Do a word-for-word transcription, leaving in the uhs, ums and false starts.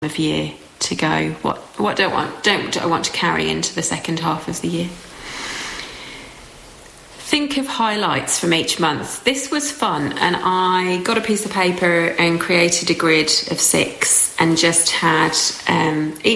of year to go. What what don't want don't I want to carry into the second half of the year? Think of highlights from each month. This was fun, and I got a piece of paper and created a grid of six and just had um, each